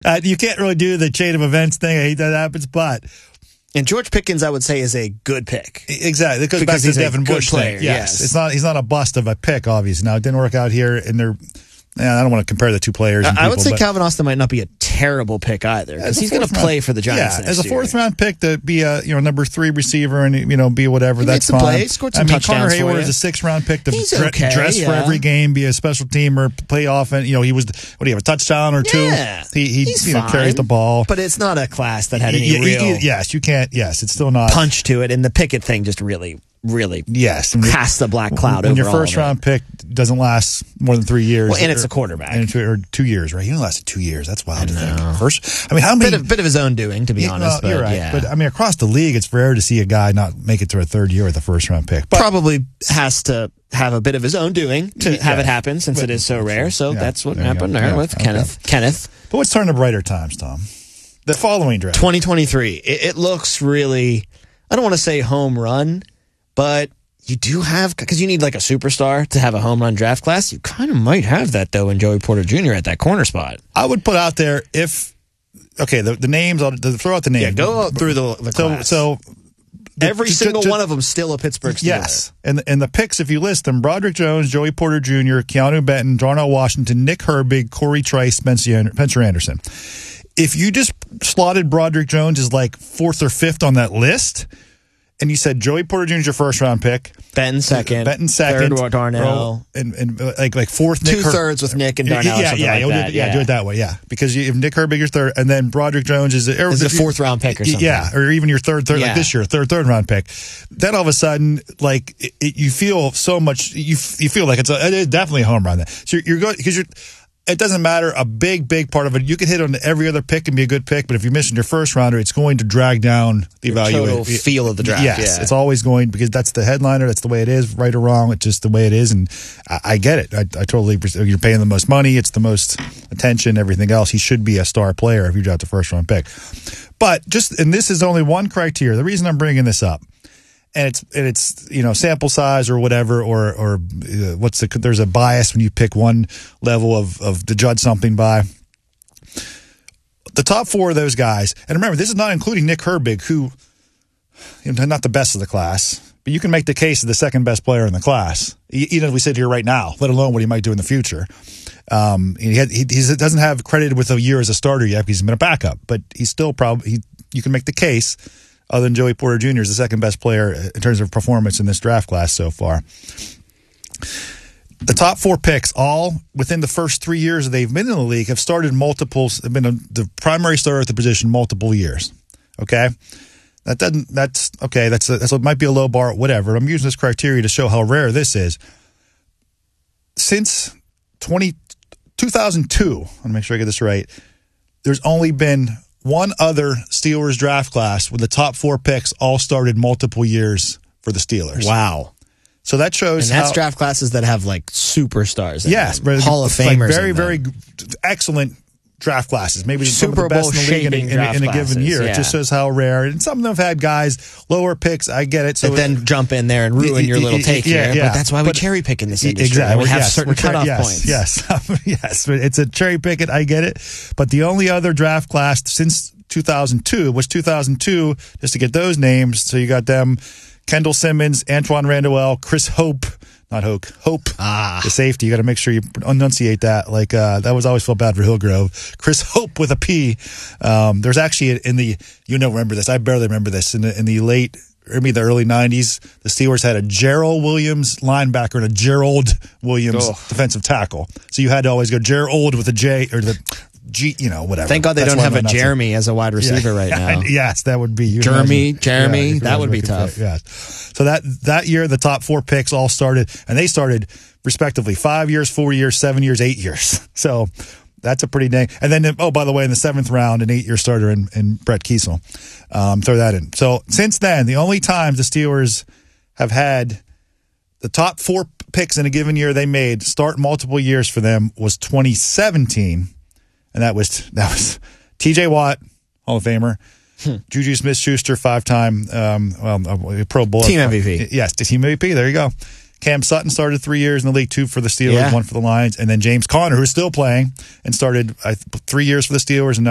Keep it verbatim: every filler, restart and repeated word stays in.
Uh, you can't really do the chain of events thing. I hate that happens, but and George Pickens, I would say, is a good pick. Exactly, it goes because back to he's the a Devin good Bush player. thing. Yes. yes, it's not. He's not a bust of a pick, obviously. Now it didn't work out here, and they're. Yeah, I don't want to compare the two players. And I people, would say but Calvin Austin might not be a terrible pick either because he's going to play for the Giants. Yeah, next as a year. fourth round pick to be a you know number three receiver and you know be whatever. He that's made some fine. plays, scored some I mean, touchdowns Connor for Hayward you. is a sixth round pick to He's dre- okay, dress yeah. for every game, be a special teamer, play offense. You know, he was what do you have a touchdown or two? Yeah, he he he's you know, fine. carries the ball, but it's not a class that had any Y- y- real y- yes, you can't. Yes, it's still not punch to it, and the Pickett thing just really, really yes cast the black cloud when over your all first of it. round pick doesn't last more than three years. Well, and it's or- a quarterback. and two, or two years, right? He only lasted two years. That's wild to think. First, I mean, how many? Bit of, bit of his own doing, to be Yeah, honest. well, but you're right. yeah. But I mean, across the league, it's rare to see a guy not make it to a third year with a first round pick. But probably has to have a bit of his own doing to Yeah. have it happen since But- it is so rare. So Yeah, that's what there you happened go. there Yeah, with okay. Kenneth. Kenneth. but let's turn to brighter times, Tom. The following draft. twenty twenty-three. It, it looks really, I don't want to say home run, but you do have, because you need like a superstar to have a home run draft class. You kind of might have that, though, in Joey Porter Junior at that corner spot. I would put out there if okay, the, the names. I'll the, throw out the names. Yeah, go through the, the So class. so the- Every ju- single ju- one of them still a Pittsburgh Steeler. Yes, and and the picks, if you list them: Broderick Jones, Joey Porter Junior, Keanu Benton, Darnell Washington, Nick Herbig, Corey Trice, Spencer Spencer Anderson. If you just slotted Broderick Jones as like fourth or fifth on that list, and you said Joey Porter Junior is your first round pick, Benton second. Benton second, Third Darnell. and and uh, like like fourth Nick Two Her- thirds with Nick and Darnell. Yeah, or something yeah, like you'll that. Do, yeah, do it that way. Yeah, because you, if Nick Herbig your third, and then Broderick Jones is or Is the if you- fourth round pick or something. Yeah, or even your third, third Yeah. like this year, third, third round pick. Then all of a sudden, like it, it, you feel so much. You you feel like it's a, it is definitely a home run. Then so you're, you're going because you're. It doesn't matter. A big, big part of it. You can hit on every other pick and be a good pick, but if you're missing your first rounder, it's going to drag down the Your evaluation. total feel of the draft. Yes, yeah. it's always going because that's the headliner. That's the way it is, right or wrong. It's just the way it is, and I, I get it. I, I totally. You're paying the most money. It's the most attention. Everything else. He should be a star player if you draft the first round pick. But just and this is only one criteria. The reason I'm bringing this up. And it's and it's you know sample size or whatever or or uh, what's the there's a bias when you pick one level of of to judge something by. The top four of those guys, and remember this is not including Nick Herbig, who you know, not the best of the class, but you can make the case of the second best player in the class, even if we sit here right now, let alone what he might do in the future. Um, he, had, he he's, doesn't have credited with a year as a starter yet because he's been a backup, but he's still probably he, you can make the case. Other than Joey Porter Junior is the second best player in terms of performance in this draft class so far. The top four picks, all within the first three years they've been in the league, have started multiples, have been a, the primary starter at the position multiple years. Okay? That doesn't, that's, okay, that's, a, that's a, might be a low bar, whatever. I'm using this criteria to show how rare this is. Since twenty, two thousand two, I want to make sure I get this right, there's only been one other Steelers draft class with the top four picks all started multiple years for the Steelers. Wow. So that shows And that's how, draft classes that have like superstars. in yes, them. but Hall of like Famers. very, in very them. excellent draft classes. Maybe some of Super the best Bowl in the league in a, shaping in a, in a draft given classes, year. yeah. It just shows how rare. And some of them have had guys lower picks. I get it. So that then jump in there and ruin your little take yeah, here. Yeah. But that's why we But- cherry pick in this industry. Exactly. We have yes, certain we're cher- cutoff yes, points. Yes, yes. It's a cherry pick it. I get it. But the only other draft class since two thousand two was two thousand two, just to get those names. So you got them, Kendall Simmons, Antoine Randall, Chris Hope. Not Hoke. Hope. Ah. The safety. You got to make sure you enunciate that. Like, uh, that was always felt bad for Hillgrove. Chris Hope with a P. Um, there's actually in the, you know, remember this. I barely remember this. In the, in the late, or maybe the early nineties, the Steelers had a Gerald Williams linebacker and a Gerald Williams Oh. defensive tackle. So you had to always go Gerald with a J or the G, you know, whatever. Thank God they That's don't why have I'm a not so- Jeremy as a wide receiver Yeah. right now. Yes, that would be. you Jeremy, imagine- Jeremy, you can that would imagine be what tough. could play. Yes. So that that year, the top four picks all started, and they started respectively five years, four years, seven years, eight years. So that's a pretty dang. And then, oh, by the way, in the seventh round, an eight-year starter in, in Brett Kiesel. Um, throw that in. So since then, the only times the Steelers have had the top four picks in a given year they made start multiple years for them was twenty seventeen. And that was that was T J Watt, Hall of Famer, hmm. Juju Smith-Schuster, five-time um, well, Pro Bowl. Team M V P. Yes, team M V P. There you go. Cam Sutton started three years in the league, two for the Steelers, yeah. one for the Lions. And then James Conner, who's still playing, and started uh, three years for the Steelers and now